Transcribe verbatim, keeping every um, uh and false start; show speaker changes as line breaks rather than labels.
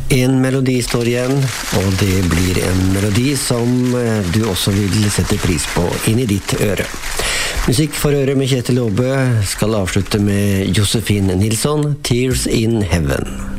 En melodihistorie igjen, og det blir en melodi som du også vil sette pris på inn i ditt øre. Musikk for øre med Kjetil Aabø skal avslutte med Josefin Nilsson, Tears in Heaven.